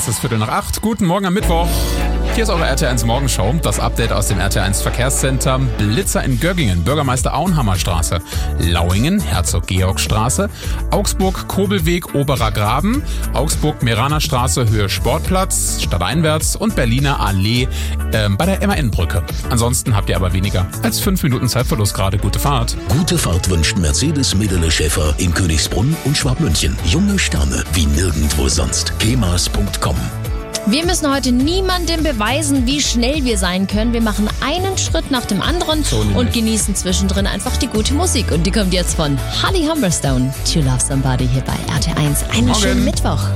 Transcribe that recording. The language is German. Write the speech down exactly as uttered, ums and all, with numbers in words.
Es ist Viertel nach acht. Guten Morgen am Mittwoch. Hier ist eure R T eins Morgenshow. Das Update aus dem R T eins Verkehrscenter. Blitzer in Göggingen, Bürgermeister Auenhammerstraße. Lauingen, Herzog-Georg-Straße. Augsburg, Kobelweg, Oberer Graben. Augsburg, Meraner-Straße, Höhe Sportplatz, stadteinwärts und Berliner Allee äh, bei der M A N-Brücke. Ansonsten habt ihr aber weniger als fünf Minuten Zeitverlust gerade. Gute Fahrt. Gute Fahrt wünscht Mercedes Medele Schäfer in Königsbrunn und Schwabmünchen. Junge Sterne wie nirgendwo sonst. kemas punkt com. Wir müssen heute niemandem beweisen, wie schnell wir sein können. Wir machen einen Schritt nach dem anderen So und nämlich. genießen zwischendrin einfach die gute Musik. Und die kommt jetzt von Holly Humberstone. To Love Somebody hier bei R T eins. Einen Morgen. schönen Mittwoch.